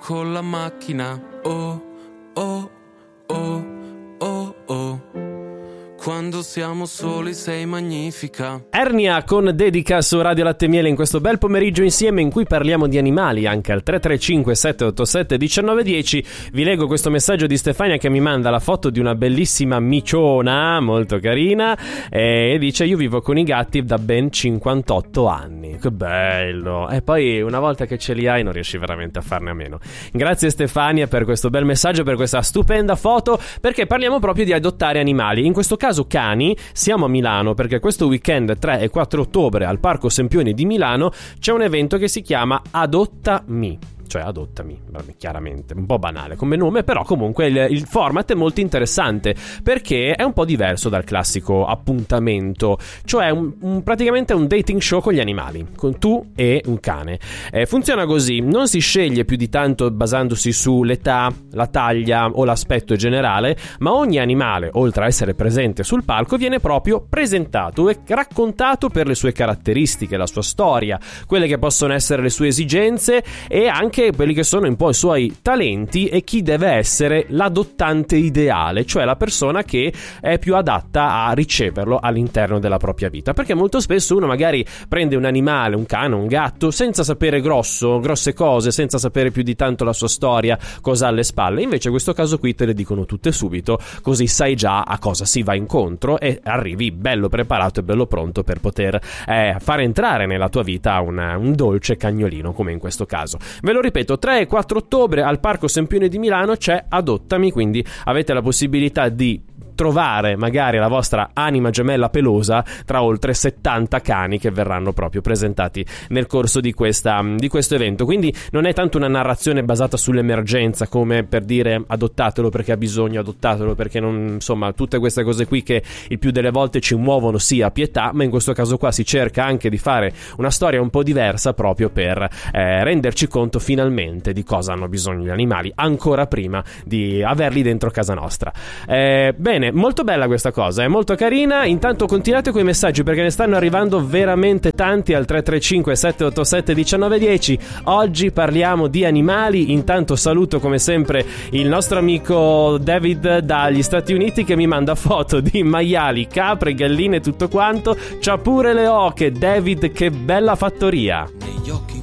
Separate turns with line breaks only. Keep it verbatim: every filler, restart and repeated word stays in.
con la macchina. Oh, oh, oh, oh, oh. Quando siamo soli sei magnifica.
Ernia con Dedica su Radio Latte e Miele in questo bel pomeriggio insieme in cui parliamo di animali anche al tre tre cinque sette otto sette uno nove uno zero. Vi leggo questo messaggio di Stefania che mi manda la foto di una bellissima miciona molto carina e dice: io vivo con i gatti da ben cinquantotto anni. Che bello. E poi una volta che ce li hai non riesci veramente a farne a meno. Grazie Stefania per questo bel messaggio, per questa stupenda foto, perché parliamo proprio di adottare animali, in questo caso cani. Siamo a Milano perché questo weekend tre e quattro ottobre al Parco Sempioni di Milano c'è un evento che si chiama Adottami, cioè adottami, chiaramente un po' banale come nome, però comunque il, il format è molto interessante perché è un po' diverso dal classico appuntamento, cioè un, un, praticamente un dating show con gli animali, con tu e un cane. Eh, funziona così: non si sceglie più di tanto basandosi sull'età, la taglia o l'aspetto generale, ma ogni animale, oltre a essere presente sul palco, viene proprio presentato e raccontato per le sue caratteristiche, la sua storia, quelle che possono essere le sue esigenze e anche quelli che sono un po' i suoi talenti e chi deve essere l'adottante ideale, cioè la persona che è più adatta a riceverlo all'interno della propria vita. Perché molto spesso uno magari prende un animale, un cane, un gatto, senza sapere grosso, grosse cose, senza sapere più di tanto la sua storia, cosa ha alle spalle. Invece in questo caso qui te le dicono tutte subito, così sai già a cosa si va incontro e arrivi bello preparato e bello pronto per poter eh, far entrare nella tua vita una, un dolce cagnolino, come in questo caso. Ve lo ripeto, tre e quattro ottobre al Parco Sempione di Milano c'è Adottami, quindi avete la possibilità di trovare magari la vostra anima gemella pelosa tra oltre settanta cani che verranno proprio presentati nel corso di questa di questo evento. Quindi non è tanto una narrazione basata sull'emergenza, come per dire adottatelo perché ha bisogno, adottatelo perché non, insomma, tutte queste cose qui che il più delle volte ci muovono sì a pietà, ma in questo caso qua si cerca anche di fare una storia un po' diversa proprio per eh, renderci conto finalmente di cosa hanno bisogno gli animali ancora prima di averli dentro casa nostra. Eh, bene, molto bella questa cosa, è molto carina. Intanto continuate con i messaggi perché ne stanno arrivando veramente tanti al tre tre cinque sette otto sette uno nove uno zero. Oggi parliamo di animali. Intanto saluto come sempre il nostro amico David dagli Stati Uniti che mi manda foto di maiali, capre, galline e tutto quanto. C'ha pure le oche. David, che bella fattoria.
Negli occhi